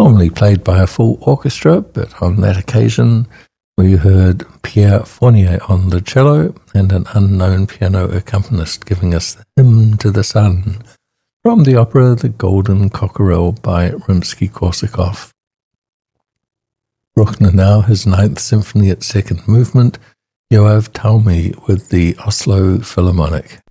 normally played by a full orchestra, but on that occasion we heard Pierre Fournier on the cello and an unknown piano accompanist giving us the Hymn to the Sun from the opera The Golden Cockerel by Rimsky-Korsakov. Bruckner now, his Ninth Symphony at second movement, Yoav Talmi with the Oslo Philharmonic.